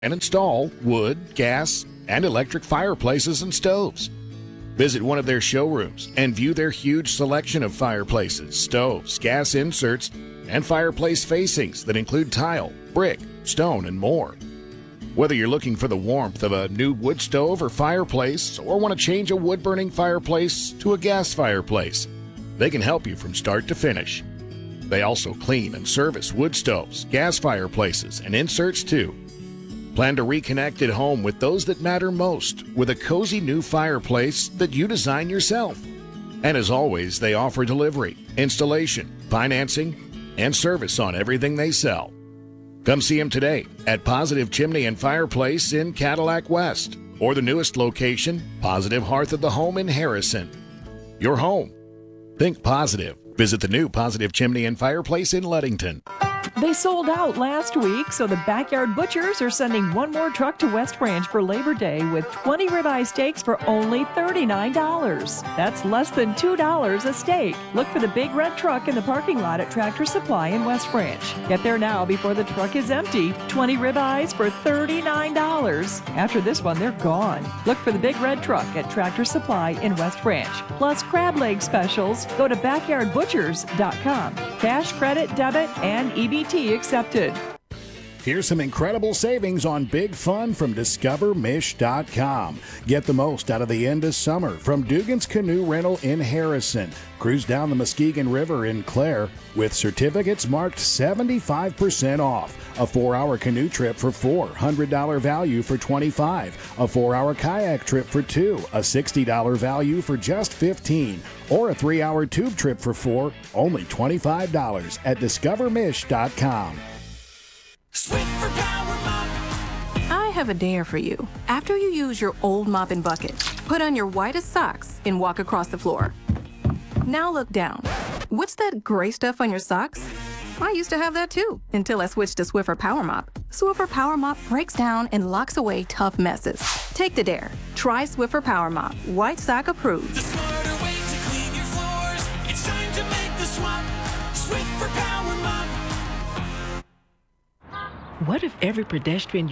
and install wood, gas, and electric fireplaces and stoves. Visit one of their showrooms and view their huge selection of fireplaces, stoves, gas inserts, and fireplace facings that include tile, brick, stone, and more. Whether you're looking for the warmth of a new wood stove or fireplace, or want to change a wood-burning fireplace to a gas fireplace, they can help you from start to finish. They also clean and service wood stoves, gas fireplaces, and inserts too. Plan to reconnect at home with those that matter most with a cozy new fireplace that you design yourself. And as always, they offer delivery, installation, financing, and service on everything they sell. Come see them today at Positive Chimney and Fireplace in Cadillac West, or the newest location, Positive Hearth of the Home in Harrison. Your home. Think positive. Visit the new Positive Chimney and Fireplace in Ludington. They sold out last week, so the Backyard Butchers are sending one more truck to West Branch for Labor Day with 20 ribeye steaks for only $39. That's less than $2 a steak. Look for the big red truck in the parking lot at Tractor Supply in West Branch. Get there now before the truck is empty. 20 ribeyes for $39. After this one, they're gone. Look for the big red truck at Tractor Supply in West Branch. Plus crab leg specials. Go to backyardbutchers.com. Cash, credit, debit, and EBT accepted. Here's some incredible savings on Big Fun from DiscoverMish.com. Get the most out of the end of summer from Dugan's Canoe Rental in Harrison. Cruise down the Muskegon River in Clare with certificates marked 75% off. A 4-hour canoe trip for $4, $100 value for $25. A 4-hour kayak trip for $2, a $60 value for just $15. Or a 3-hour tube trip for $4, only $25 at DiscoverMish.com. Swiffer Power Mop. I have a dare for you. After you use your old mop and bucket, put on your whitest socks and walk across the floor. Now look down. What's that gray stuff on your socks? I used to have that too, until I switched to Swiffer Power Mop. Swiffer Power Mop breaks down and locks away tough messes. Take the dare. Try Swiffer Power Mop. White sock approved. The smarter way to clean your floors. It's time to make the swap. Swiffer Power Mop. What if every pedestrian